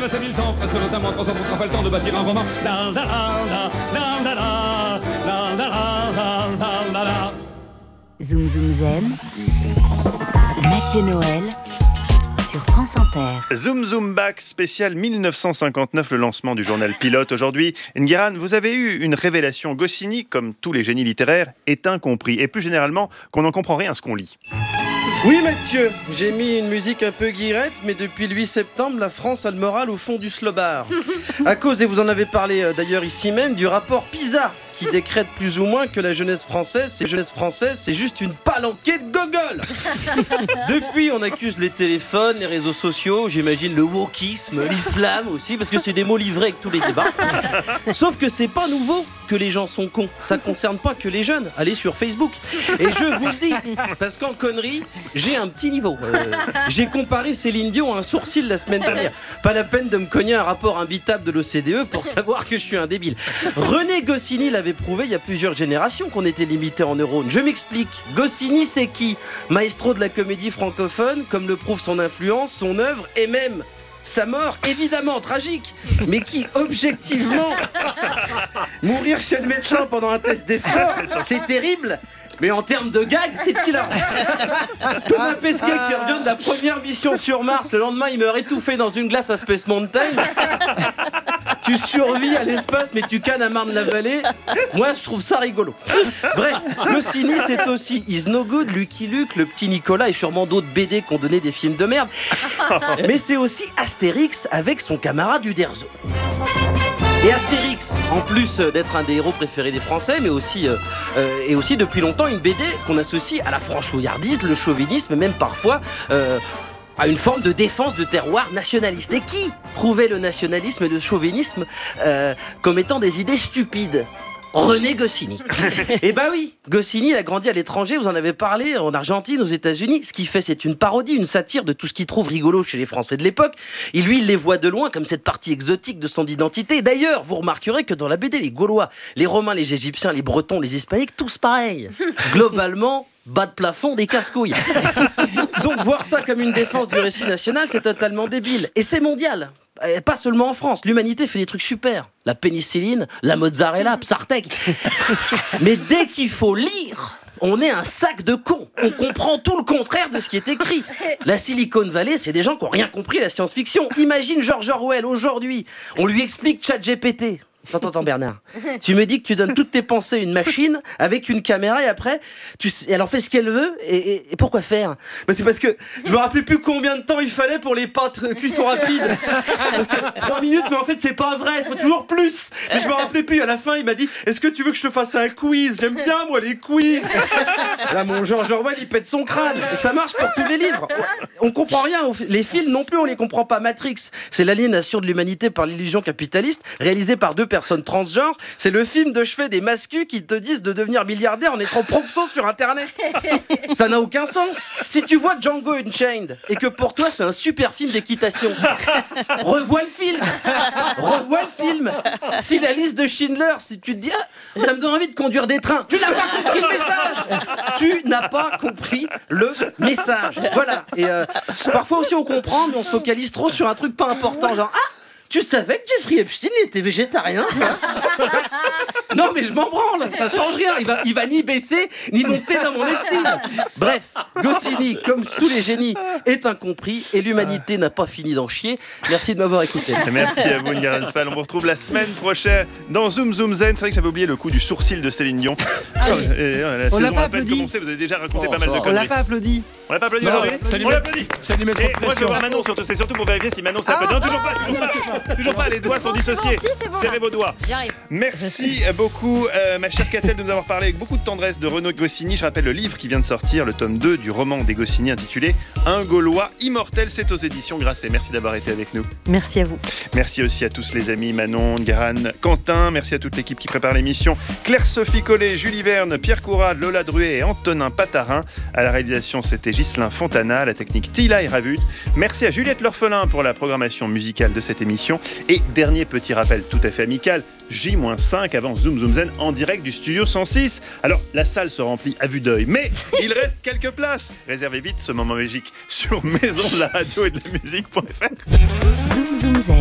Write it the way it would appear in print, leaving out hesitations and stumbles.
à 5000 temps, face aux amants, 300 pour pas le temps de bâtir un roman. La la la la la la la la la la la la. Zoom Zoom Zen, Mathieu Noël sur France Inter. Zoom Zoom Back, spécial 1959, le lancement du journal Pilote. Aujourd'hui, Ngueran, vous avez eu une révélation. Goscinny, comme tous les génies littéraires, est incompris. Et plus généralement, qu'on n'en comprend rien à ce qu'on lit. Oui Mathieu, j'ai mis une musique un peu guirette, mais depuis le 8 septembre, la France a le moral au fond du slobard. À cause, et vous en avez parlé d'ailleurs ici même, du rapport PISA, qui décrète plus ou moins que la jeunesse française, c'est juste une palanquée de gogol. Depuis, on accuse les téléphones, les réseaux sociaux, j'imagine le wokisme, l'islam aussi, parce que c'est des mots livrés avec tous les débats. Sauf que c'est pas nouveau que les gens sont cons. Ça concerne pas que les jeunes. Allez sur Facebook. Et je vous le dis, parce qu'en connerie, j'ai un petit niveau. J'ai comparé Céline Dion à un sourcil la semaine dernière. Pas la peine de me cogner un rapport imbitable de l'OCDE pour savoir que je suis un débile. René Goscinny l'avait prouvé il y a plusieurs générations qu'on était limité en neurones. Je m'explique. Goscinny, c'est qui ? Maestro de la comédie francophone, comme le prouve son influence, son œuvre et même sa mort, évidemment tragique, mais qui, objectivement, mourir chez le médecin pendant un test d'effort, c'est terrible. Mais en termes de gag, c'est hilarant. Thomas Pesquet qui revient de la première mission sur Mars, le lendemain il meurt étouffé dans une glace à Space Mountain. Tu survis à l'espace mais tu cannes à Marne-la-Vallée. Moi je trouve ça rigolo. Bref, Goscinny c'est aussi Is No Good, Lucky Luke, le petit Nicolas et sûrement d'autres BD qui ont donné des films de merde. Mais c'est aussi Astérix avec son camarade Uderzo. Et Astérix, en plus d'être un des héros préférés des Français, mais aussi depuis longtemps une BD qu'on associe à la franchouillardise, le chauvinisme, même parfois à une forme de défense de terroir nationaliste. Et qui prouvait le nationalisme et le chauvinisme comme étant des idées stupides ? René Goscinny. Eh ben oui, Goscinny a grandi à l'étranger, vous en avez parlé, en Argentine, aux États-Unis. Ce qu'il fait, c'est une parodie, une satire de tout ce qu'il trouve rigolo chez les Français de l'époque. Et lui, il les voit de loin comme cette partie exotique de son identité. D'ailleurs, vous remarquerez que dans la BD, les Gaulois, les Romains, les Égyptiens, les Bretons, les Hispaniques, tous pareils. Globalement, bas de plafond, des casse-couilles. Donc voir ça comme une défense du récit national, c'est totalement débile. Et c'est mondial. Pas seulement en France, l'humanité fait des trucs super. La pénicilline, la mozzarella, Psartek. Mais dès qu'il faut lire, on est un sac de cons. On comprend tout le contraire de ce qui est écrit. La Silicon Valley, c'est des gens qui n'ont rien compris à la science-fiction. Imagine George Orwell aujourd'hui. On lui explique ChatGPT. T'entends Bernard ? Tu me dis que tu donnes toutes tes pensées à une machine avec une caméra et après elle en fait ce qu'elle veut et pourquoi faire ? C'est parce que je me rappelais plus combien de temps il fallait pour les pâtes cuisson rapide. 3 minutes, mais en fait c'est pas vrai, il faut toujours plus. Mais je me rappelais plus, à la fin il m'a dit est-ce que tu veux que je te fasse un quiz ? J'aime bien moi les quiz. Là mon George Orwell il pète son crâne. Ça marche pour tous les livres. On comprend rien, les films non plus on les comprend pas. Matrix, c'est l'aliénation de l'humanité par l'illusion capitaliste réalisée par deux personnes transgenres, c'est le film de chevet des mascus qui te disent de devenir milliardaire en étant proxo sur internet. Ça n'a aucun sens. Si tu vois Django Unchained et que pour toi c'est un super film d'équitation, revois le film. Si la liste de Schindler, si tu te dis ça me donne envie de conduire des trains, tu n'as pas compris le message. Voilà. Et parfois aussi on comprend mais on se focalise trop sur un truc pas important, genre tu savais que Jeffrey Epstein était végétarien ? Non mais je m'en branle, ça change rien, il va ni baisser ni monter dans mon estime. Bref, Goscinny, comme tous les génies, est incompris et l'humanité n'a pas fini d'en chier. Merci de m'avoir écouté. Merci à vous Ngueran Fall, on vous retrouve la semaine prochaine dans Zoom Zoom Zen. C'est vrai que j'avais oublié le coup du sourcil de Céline Dion. La saison l'a pas a peine applaudi. commencé, vous avez déjà raconté pas mal de On conneries. l'a pas applaudi. On l'a pas applaudi Non, aujourd'hui. On l'applaudit. Ça lui met trop Et de moi je vais pression. voir Manon surtout, c'est surtout pour vérifier si Manon s'appelle. Non, toujours pas, les doigts sont dissociés. Si, c'est bon, Serrez là. vos doigts. J'y arrive. Merci beaucoup ma chère Catel de nous avoir parlé avec beaucoup de tendresse de Renaud Goscinny. Je rappelle le livre qui vient de sortir, le tome 2 du roman des Goscinny intitulé Un Gaulois immortel, c'est aux éditions Grasset. Merci d'avoir été avec nous. Merci à vous. Merci aussi à tous les amis, Manon, Ngueran, Quentin. Merci à toute l'équipe qui prépare l'émission. Claire-Sophie Collet, Julie Verne, Pierre Courrat, Lola Druet et Antonin Patarin. À la réalisation, c'était Ghislain Fontana, la technique Tila Ravut. Merci à Juliette L'Orphelin pour la programmation musicale de cette émission. Et dernier petit rappel tout à fait amical, J-5 avant Zoom Zoom Zen en direct du studio 106. Alors, la salle se remplit à vue d'œil, mais il reste quelques places. Réservez vite ce moment magique sur maison de la radio et de la musique.fr. Zoom Zoom Zen.